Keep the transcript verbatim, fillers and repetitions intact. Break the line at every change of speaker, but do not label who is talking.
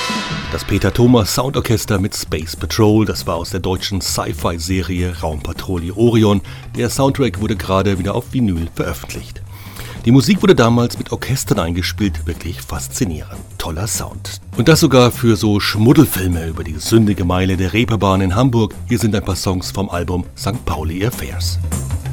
Das Peter Thomas Soundorchester mit Space Patrol, das war aus der deutschen Sci-Fi-Serie Raumpatrouille Orion. Der Soundtrack wurde gerade wieder auf Vinyl veröffentlicht. Die Musik wurde damals mit Orchestern eingespielt, wirklich faszinierend. Toller Sound. Und das sogar für so Schmuddelfilme über die sündige Meile der Reeperbahn in Hamburg. Hier sind ein paar Songs vom Album Sankt Pauli Affairs.